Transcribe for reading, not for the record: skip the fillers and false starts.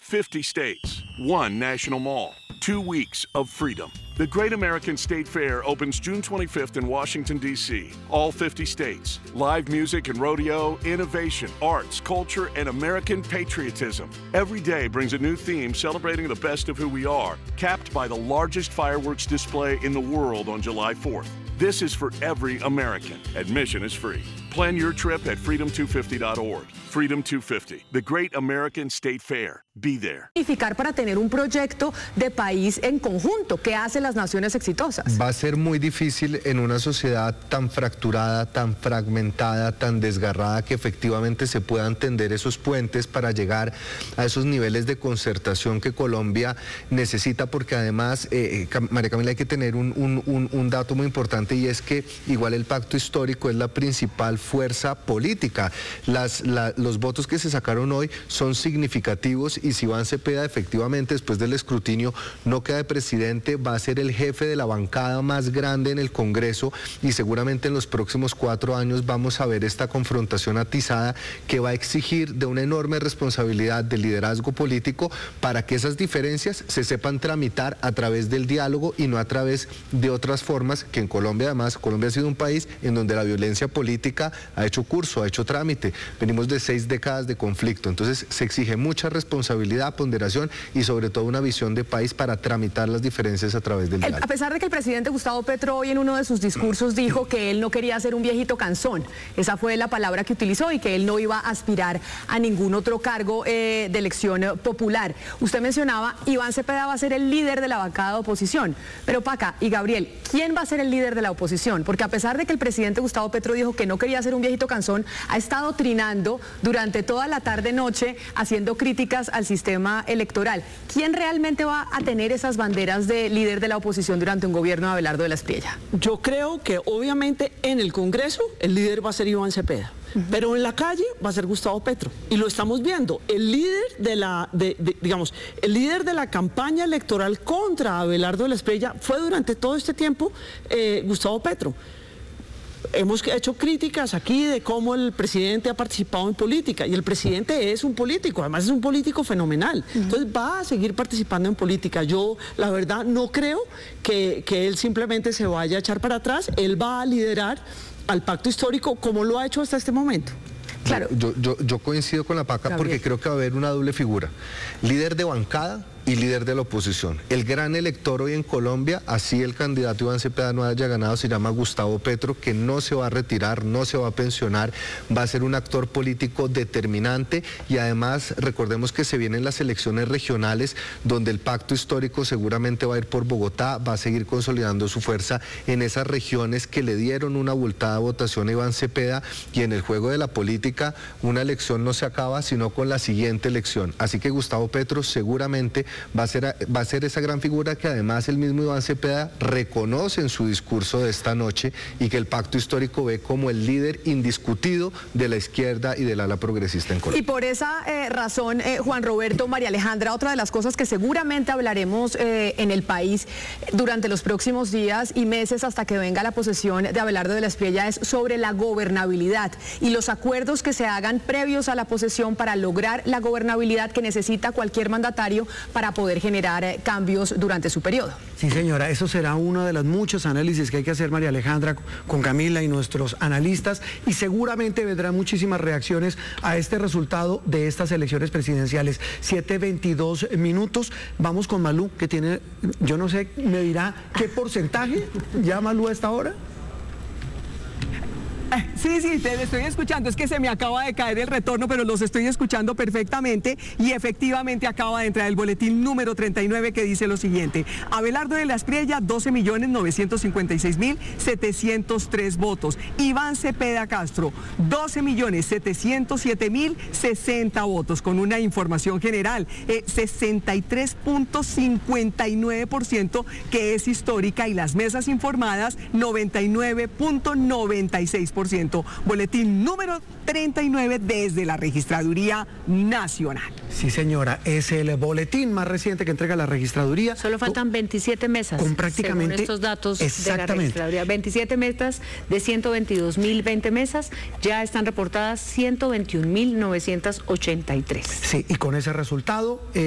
50 states, one national mall, 2 weeks of freedom. The Great American State Fair opens June 25th in Washington, D.C. All 50 states. Live music and rodeo, innovation, arts, culture, and American patriotism. Every day brings a new theme celebrating the best of who we are, capped by the largest fireworks display in the world on July 4th. This is for every American. Admission is free. Plan your trip at freedom250.org. Freedom 250, the Great American State Fair. Be there. Para tener un proyecto de país en conjunto, ¿qué hacen las naciones exitosas? Va a ser muy difícil en una sociedad tan fracturada, tan fragmentada, tan desgarrada, que efectivamente se puedan tender esos puentes para llegar a esos niveles de concertación que Colombia necesita, porque además, María Camila, hay que tener un dato muy importante, y es que igual el pacto histórico es la principal fuerza política. Los votos que se sacaron hoy son significativos, y si Iván Cepeda efectivamente después del escrutinio no queda de presidente, va a ser el jefe de la bancada más grande en el Congreso, y seguramente en los próximos 4 años vamos a ver esta confrontación atizada que va a exigir de una enorme responsabilidad de liderazgo político para que esas diferencias se sepan tramitar a través del diálogo y no a través de otras formas que en Colombia, además, Colombia ha sido un país en donde la violencia política ha hecho curso, ha hecho trámite. Venimos de 6 décadas de conflicto, entonces se exige mucha responsabilidad, ponderación y sobre todo una visión de país para tramitar las diferencias a través del diálogo. A pesar de que el presidente Gustavo Petro hoy en uno de sus discursos dijo que él no quería ser un viejito cansón, esa fue la palabra que utilizó, y que él no iba a aspirar a ningún otro cargo de elección popular. Usted mencionaba, Iván Cepeda va a ser el líder de la bancada de oposición, pero Paca y Gabriel, ¿quién va a ser el líder de la oposición? Porque a pesar de que el presidente Gustavo Petro dijo que no quería ser un viejito cansón, ha estado trinando durante toda la tarde-noche haciendo críticas al sistema electoral. ¿Quién realmente va a tener esas banderas de líder de la oposición durante un gobierno de Abelardo de la Espriella? Yo creo que obviamente en el Congreso el líder va a ser Iván Cepeda, pero en la calle va a ser Gustavo Petro, y lo estamos viendo. El líder el líder de la campaña electoral contra Abelardo de la Espriella fue durante todo este tiempo Gustavo Petro. Hemos hecho críticas aquí de cómo el presidente ha participado en política, y el presidente es un político, además es un político fenomenal, entonces va a seguir participando en política. Yo la verdad no creo que él simplemente se vaya a echar para atrás. Él va a liderar al pacto histórico como lo ha hecho hasta este momento. Claro. Yo coincido con la Paca, porque creo que va a haber una doble figura, líder de bancada y líder de la oposición. El gran elector hoy en Colombia, así el candidato Iván Cepeda no haya ganado, se llama Gustavo Petro, que no se va a retirar, no se va a pensionar, va a ser un actor político determinante, y además recordemos que se vienen las elecciones regionales, donde el pacto histórico seguramente va a ir por Bogotá, va a seguir consolidando su fuerza en esas regiones que le dieron una abultada votación a Iván Cepeda, y en el juego de la política una elección no se acaba sino con la siguiente elección. Así que Gustavo Petro seguramente va a ser esa gran figura que además el mismo Iván Cepeda reconoce en su discurso de esta noche, y que el pacto histórico ve como el líder indiscutido de la izquierda y del ala progresista en Colombia. Y por esa razón, Juan Roberto, María Alejandra, otra de las cosas que seguramente hablaremos en el país durante los próximos días y meses hasta que venga la posesión de Abelardo de la Espriella es sobre la gobernabilidad y los acuerdos que se hagan previos a la posesión para lograr la gobernabilidad que necesita cualquier mandatario para poder generar cambios durante su periodo. Sí, señora, eso será uno de los muchos análisis que hay que hacer, María Alejandra, con Camila y nuestros analistas, y seguramente vendrán muchísimas reacciones a este resultado de estas elecciones presidenciales. 7:22 minutos. Vamos con Malú, que tiene, yo no sé, me dirá qué porcentaje ya Malú a esta hora. Sí, te estoy escuchando, es que se me acaba de caer el retorno, pero los estoy escuchando perfectamente, y efectivamente acaba de entrar el boletín número 39 que dice lo siguiente: Abelardo de la Espriella, 12.956.703 votos. Iván Cepeda Castro, 12.707.060 votos, con una información general, 63.59%, que es histórica, y las mesas informadas, 99.96%. Boletín número 39 desde la Registraduría Nacional. Sí, señora, es el boletín más reciente que entrega la Registraduría. Solo faltan 27 mesas, con prácticamente, según estos datos de la Registraduría. 27 mesas de 122.020 mesas, ya están reportadas 121.983. Sí, y con ese resultado...